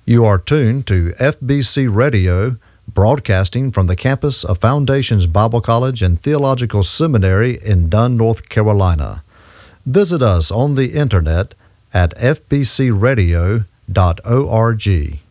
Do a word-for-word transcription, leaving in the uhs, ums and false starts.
You are tuned to F B C Radio, broadcasting from the campus of Foundations Bible College and Theological Seminary in Dunn, North Carolina. Visit us on the internet at f b c radio dot org.